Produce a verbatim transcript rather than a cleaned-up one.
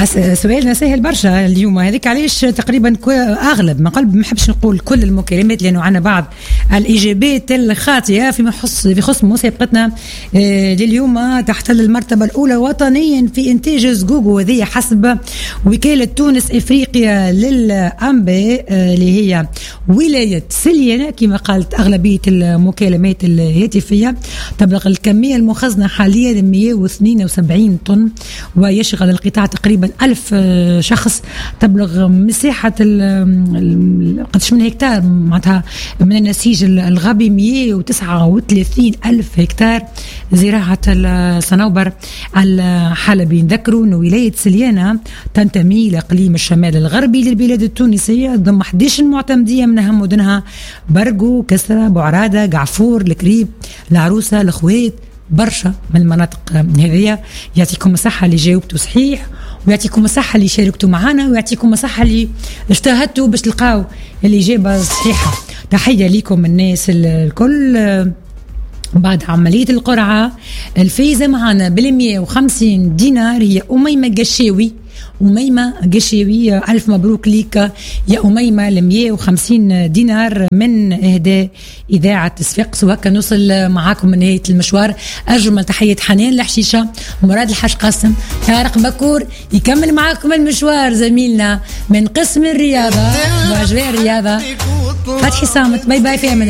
سؤالنا سهل برشا اليوم هذيك، علاش تقريبا اغلب ما قلب ما نحبش نقول كل المكالمات لانه عندنا بعض الاجابات الخاطئه فيما يخص في خص مسابقتنا لليوم. تحتل المرتبه الاولى وطنيا في انتاج زقوق، وهذه حسب وكاله تونس افريقيا للانباء اللي هي ولايه سليانه. كما قالت اغلبيه المكالمات الهاتفيه تبلغ الكميه المخزنه حاليا مئة واثنين وسبعين طن، ويشغل القطاع تقريبا ألف شخص. تبلغ مساحة قدش من هكتار معناتها من النسيج الغبي مئة وتسعة وثلاثين ألف هكتار. زراعة الصنوبر الحلبي. نذكروا أن ولاية سليانة تنتمي لإقليم الشمال الغربي للبلاد التونسية ضمن أحد عشر معتمدية، من أهم مدنها برقو، كسرة، بوعرادة، قعفور، الكريب، العروسة، الخويت، برشا من المناطق هذه. يعطيكم الصحة اللي جاوبتوا صحيح، ويعطيكم الصحة اللي شاركتوا معنا، ويعطيكم الصحة اللي اجتهدتوا باش تلقاو الإجابة الصحيحة. تحية لكم الناس الكل. بعد عملية القرعة الفايزة معنا بالمية وخمسين دينار هي أميمة قشاوي. أميمة قشاوي ألف مبروك ليك يا أميمة، المية وخمسين دينار من إهداء إذاعة صفاقس. وهكا نوصل معاكم من نهاية المشوار. أجمل تحية حنان الحشيشة، مراد الحاج قاسم، طارق بكور يكمل معاكم المشوار زميلنا من قسم الرياضة وأجواء الرياضة فتحي صامت. باي باي في أمان.